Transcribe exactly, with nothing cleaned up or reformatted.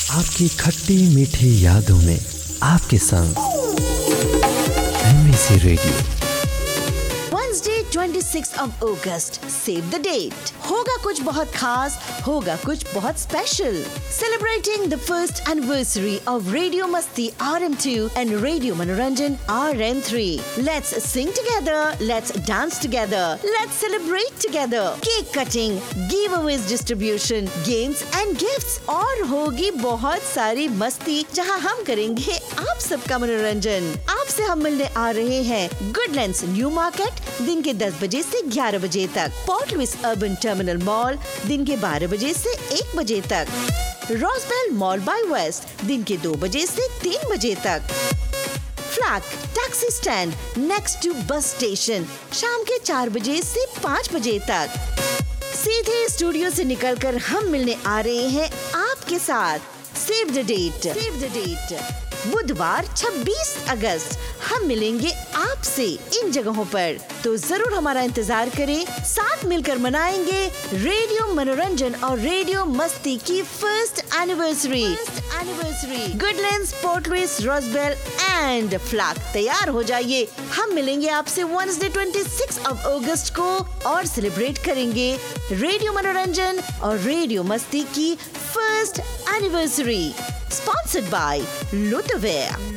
आपकी खट्टी मीठी यादों में आपके संग MBC radio. Wednesday twenty-sixth of August, save the date. होगा कुछ बहुत खास, होगा कुछ बहुत special. Celebrating the first anniversary of Radio Masti R M two and Radio Manoranjan R M three. Let's sing together, let's dance together, let's celebrate together. Cake cutting, giveaways distribution, games and gifts और होगी बहुत सारी मस्ती जहां हम करेंगे आप सबका मनोरंजन। आपसे हम मिलने आ रहे हैं गुडलैंड्स न्यू मार्केट दिन के दस बजे से ग्यारह बजे तक, port Louis urban terminal mall दिन के बारह बजे से एक बजे तक, रोजबेल मॉल बाय वेस्ट दिन के दो बजे से तीन बजे तक, flag taxi stand next to bus station शाम के चार बजे से पाँच बजे तक। सीधे स्टूडियो से निकलकर हम मिलने आ रहे हैं आपके साथ। Save the date, save the date बुधवार छब्बीस अगस्त हम मिलेंगे आपसे इन जगहों पर, तो जरूर हमारा इंतजार करें। साथ मिलकर मनाएंगे रेडियो मनोरंजन और रेडियो मस्ती की first anniversary anniversary Goodlands, port Louis, Rosebel and flag. तैयार हो जाइए, हम मिलेंगे आपसे वेडनेसडे छब्बीस ऑफ अगस्त को और सेलिब्रेट करेंगे रेडियो मनोरंजन और रेडियो मस्ती की first anniversary. Sponsored by Lutherware.